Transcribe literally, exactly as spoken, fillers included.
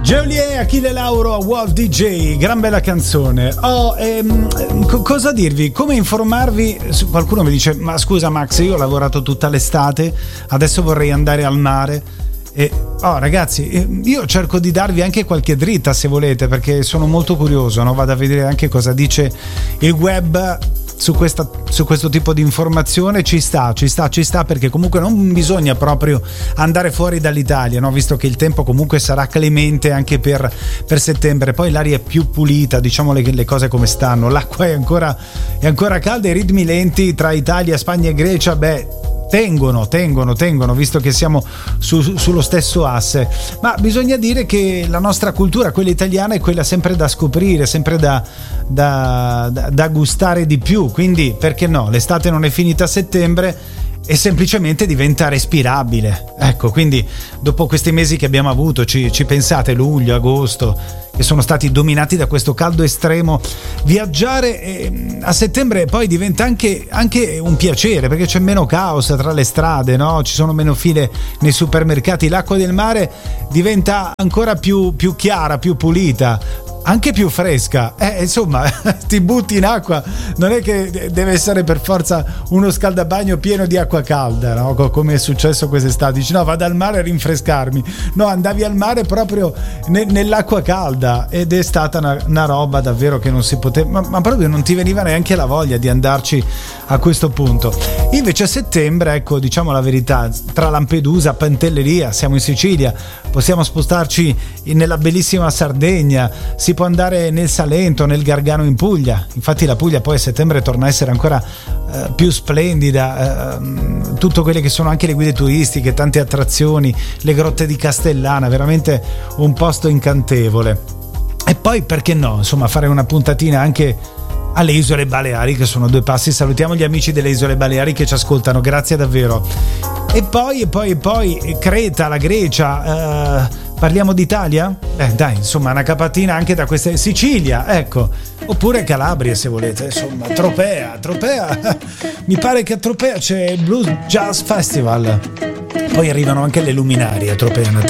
Geolier, Achille Lauro, Wolf D J, gran bella canzone. Oh, ehm, co- cosa dirvi? Come informarvi? Qualcuno mi dice: ma scusa Max, io ho lavorato tutta l'estate, adesso vorrei andare al mare. E, oh ragazzi, io cerco di darvi anche qualche dritta se volete, perché sono molto curioso, no? Vado a vedere anche cosa dice il web su, questa, su questo tipo di informazione. Ci sta, ci sta, ci sta, perché comunque non bisogna proprio andare fuori dall'Italia, no? Visto che il tempo comunque sarà clemente anche per, per settembre. Poi l'aria è più pulita, diciamo le, le cose come stanno, l'acqua è ancora, è ancora calda, i ritmi lenti tra Italia, Spagna e Grecia, beh, tengono, tengono, tengono, visto che siamo su, sullo stesso asse. Ma bisogna dire che la nostra cultura, quella italiana, è quella sempre da scoprire, sempre da, da, da, da gustare di più. Quindi perché no? L'estate non è finita a settembre e semplicemente diventa respirabile. Ecco, quindi dopo questi mesi che abbiamo avuto, ci, ci pensate, luglio, agosto, che sono stati dominati da questo caldo estremo, viaggiare eh, a settembre poi diventa anche, anche un piacere, perché c'è meno caos tra le strade, no? Ci sono meno file nei supermercati, l'acqua del mare diventa ancora più, più chiara, più pulita, anche più fresca. Eh, insomma, ti butti in acqua, non è che deve essere per forza uno scaldabagno pieno di acqua calda, no? Come è successo quest'estate. Dici no, vado al mare a rinfrescarmi. No, andavi al mare proprio ne, nell'acqua calda, ed è stata una, una roba davvero che non si poteva, ma, ma proprio non ti veniva neanche la voglia di andarci a questo punto. Invece a settembre, ecco, diciamo la verità, tra Lampedusa, Pantelleria, siamo in Sicilia, possiamo spostarci nella bellissima Sardegna, si può andare nel Salento, nel Gargano in Puglia. Infatti la Puglia poi a settembre torna a essere ancora eh, più splendida, eh, tutto quelle che sono anche le guide turistiche, tante attrazioni, le grotte di Castellana, veramente un posto incantevole. E poi perché no, insomma, fare una puntatina anche alle Isole Baleari, che sono due passi. Salutiamo gli amici delle Isole Baleari che ci ascoltano, grazie davvero. E poi e poi e poi Creta, la Grecia, eh, parliamo d'Italia? Eh dai, insomma, una capatina anche da queste, Sicilia, ecco, oppure Calabria se volete, insomma, Tropea, Tropea, mi pare che a Tropea c'è il Blues Jazz Festival, poi arrivano anche le luminarie a Tropea.